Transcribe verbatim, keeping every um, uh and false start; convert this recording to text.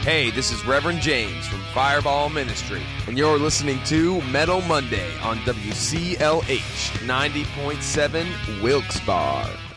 Hey, this is Reverend James from Fireball Ministry, and you're listening to Metal Monday on W C L H ninety point seven Wilkes-Barre.